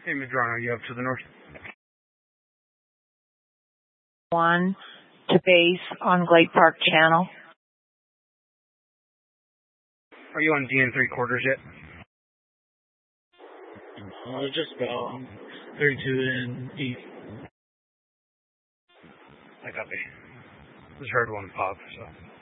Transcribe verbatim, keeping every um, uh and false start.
Hey, Medrano, you up to the north? One to base on Glade Park Channel. Are you on D N three quarters yet? Uh, just about um, thirty-two and east. I copy. Just heard one pop, so.